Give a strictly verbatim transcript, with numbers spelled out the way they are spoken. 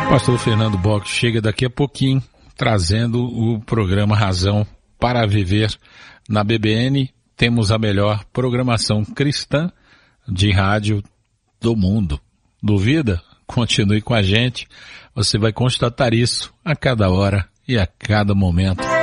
Pastor Fernando Bock chega daqui a pouquinho, trazendo o programa Razão para Viver. Na B B N temos a melhor programação cristã de rádio do mundo. Duvida? Continue com a gente. Você vai constatar isso a cada hora e a cada momento.